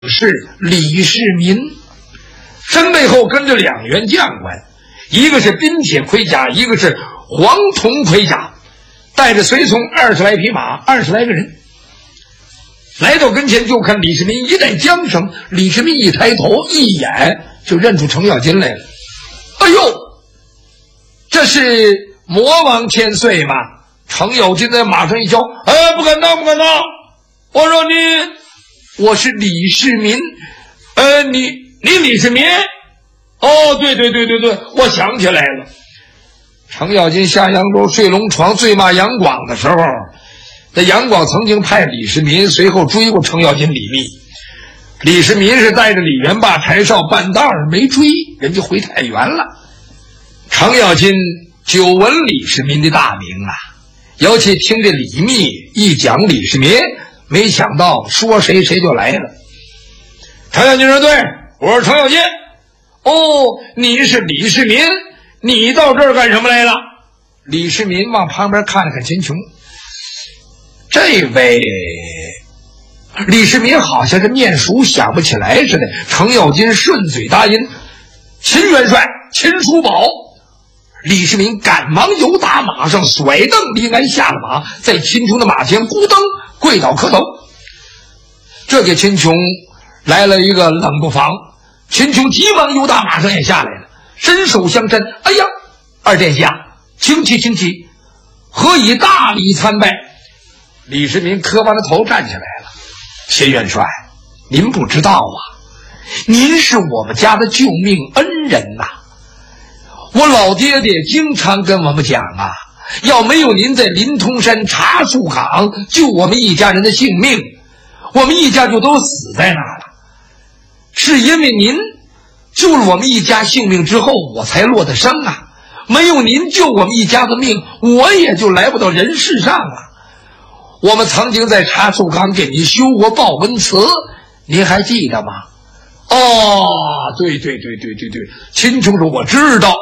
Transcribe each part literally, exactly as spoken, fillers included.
是李世民，身背后跟着两员将官，一个是冰铁盔甲，一个是黄铜盔甲，带着随从二十来匹马，二十来个人。来到跟前就看李世民一带缰绳，李世民一抬头，一眼就认出程咬金来了。哎呦，这是魔王千岁吗？程咬金在马上一叫，哎，不敢当，不敢当！我说你，我是李世民，呃，你你李世民？哦，对对对对对，我想起来了。程咬金下扬州睡龙床醉骂杨广的时候，这杨广曾经派李世民随后追过程咬金李密，李世民是带着李元霸、柴绍半道儿没追，人就回太原了。程咬金久闻李世民的大名啊，尤其听着李密一讲李世民，没想到说谁谁就来了。程咬金说：“对，我是程咬金。哦，你是李世民，你到这儿干什么来了？”李世民往旁边看了看秦琼，这位李世民好像是面熟想不起来似的。程咬金顺嘴答应：“秦元帅，秦叔宝。”李世民赶忙由打马上，甩蹬离鞍下了马，在秦琼的马前咕噔跪倒磕头。这给秦琼来了一个冷不防，秦琼急忙由打马上也下来了，伸手相搀：“哎呀，二殿下，请起请起，何以大礼参拜？”李世民磕完了头站起来了：“秦元帅，您不知道啊，您是我们家的救命恩人呐、啊！我老爹爹经常跟我们讲啊，要没有您在临潼山茶树岗救我们一家人的性命，我们一家就都死在那儿了。是因为您救了我们一家性命之后，我才落得生啊！没有您救我们一家的命，我也就来不到人世上了。我们曾经在茶树岗给您修过报恩祠，您还记得吗？”“哦，对对对对对对。”秦琼说：“我知道。”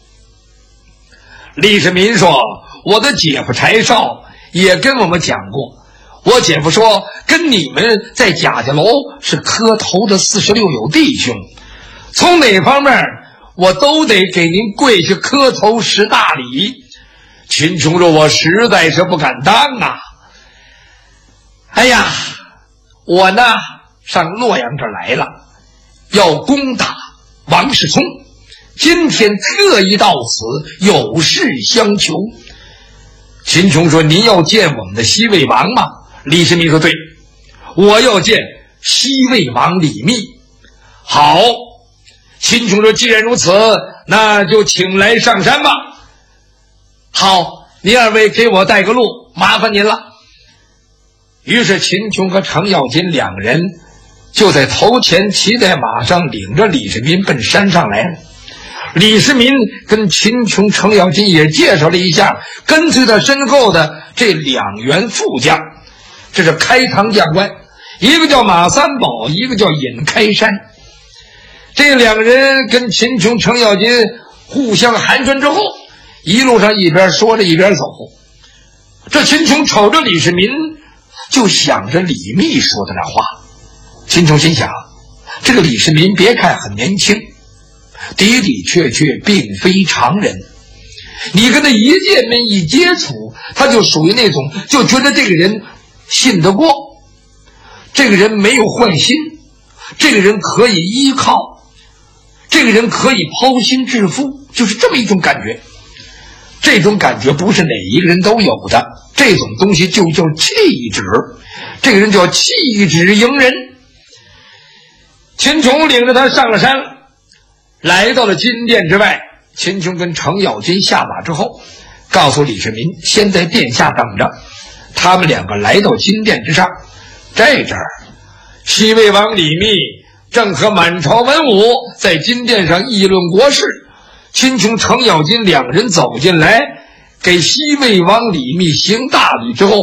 李世民说：“我的姐夫柴绍也跟我们讲过，我姐夫说跟你们在贾家楼是磕头的四十六友弟兄，从哪方面我都得给您跪下磕头十大礼。”秦琼说：“我实在是不敢当啊！哎呀，我呢上洛阳这儿来了，要攻打王世充，今天特意到此，有事相求。”秦琼说：“您要见我们的西魏王吗？”李世民说：“对，我要见西魏王李密。”好，秦琼说：“既然如此，那就请来上山吧。”“好，您二位给我带个路，麻烦您了。”于是秦琼和程咬金两人就在头前骑在马上，领着李世民奔山上来了。李世民跟秦琼、程咬金也介绍了一下跟随他身后的这两员副将，这是开堂将官，一个叫马三宝，一个叫尹开山。这两人跟秦琼、程咬金互相寒暄之后，一路上一边说着一边走。这秦琼瞅着李世民，就想着李密说的那话。秦琼心想，这个李世民别看很年轻，的的确确并非常人。你跟他一见面一接触，他就属于那种就觉得这个人信得过，这个人没有坏心，这个人可以依靠，这个人可以抛心置腹，就是这么一种感觉。这种感觉不是哪一个人都有的，这种东西就叫气质，这个人叫气质迎人。秦琼领着他上了山，来到了金殿之外。秦琼跟程咬金下马之后，告诉李世民先在殿下等着。他们两个来到金殿之上，这阵儿西魏王李密正和满朝文武在金殿上议论国事。秦琼、程咬金两人走进来，给西魏王李密行大礼之后，